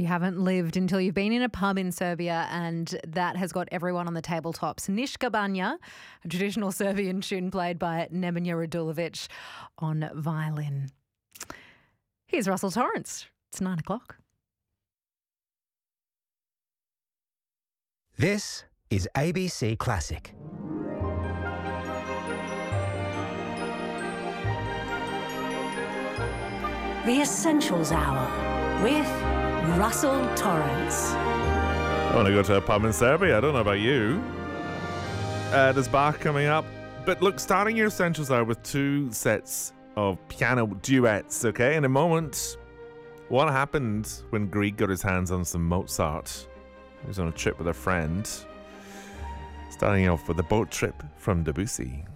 You haven't lived until you've been in a pub in Serbia, and that has got everyone on the tabletops. Niška Banja, a traditional Serbian tune played by Nemanja Radulovic on violin. Here's Russell Torrance. It's 9 o'clock. This is ABC Classic. The Essentials Hour with Russell Torrance. I want to go to a pub in Serbia. I don't know about you. There's Bach coming up. But look, starting your Essentials Hour with 2 sets of piano duets, okay? In a moment, what happened when Grieg got his hands on some Mozart? He was on a trip with a friend. Starting off with a boat trip from Debussy.